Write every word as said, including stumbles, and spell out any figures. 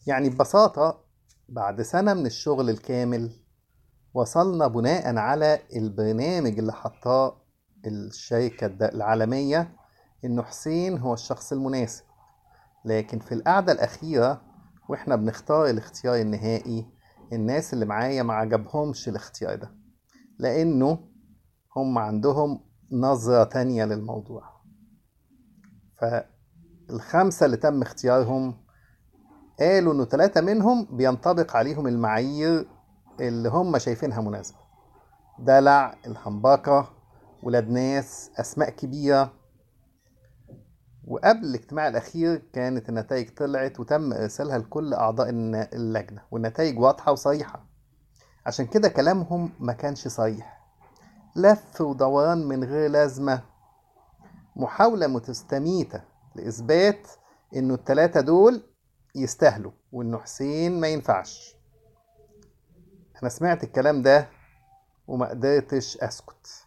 يعني ببساطة، بعد سنة من الشغل الكامل وصلنا بناء على البرنامج اللي حطاه الشركة الد- العالمية إنه حسين هو الشخص المناسب. لكن في القعدة الأخيرة وإحنا بنختار الاختيار النهائي، الناس اللي معايا ما عجبهمش الاختيار ده، لأنه هم عندهم نظرة تانية للموضوع. فالخمسة اللي تم اختيارهم قالوا إنه ثلاثة منهم بينطبق عليهم المعايير اللي هم شايفينها مناسبة: دلع، الهمباكة، ولاد ناس، أسماء كبيرة. وقبل الاجتماع الأخير كانت النتائج طلعت وتم إرسالها لكل أعضاء الن- اللجنة، والنتائج واضحة وصريحة. عشان كده كلامهم ما كانش صريح، لف ودوران من غير لازمة، محاولة متستميتة لإثبات إنه التلاتة دول يستاهلوا وإنه حسين ما ينفعش. أنا سمعت الكلام ده وما قدرتش أسكت.